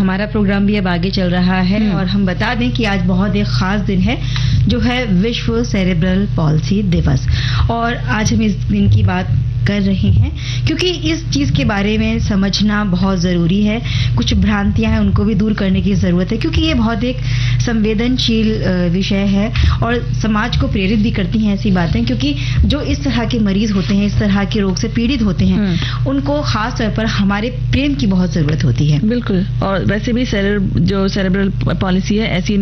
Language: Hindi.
हमारा प्रोग्राम भी अब आगे चल रहा है और हम बता दें कि आज बहुत एक खास दिन है जो है विश्व सेरेब्रल पॉल्सी दिवस। और आज हम इस दिन की बात कर रहे हैं क्योंकि इस चीज के बारे में समझना बहुत जरूरी है। कुछ भ्रांतियां हैं उनको भी दूर करने की जरूरत है क्योंकि ये बहुत एक संवेदनशील विषय है और समाज को प्रेरित भी करती हैं ऐसी बातें, क्योंकि जो इस तरह के मरीज होते हैं, इस तरह के रोग से पीड़ित होते हैं, उनको खास तौर पर हमारे प्रेम की बहुत जरूरत होती है। बिल्कुल। और वैसे भी जो सेरेब्रल पॉलिसी है ऐसी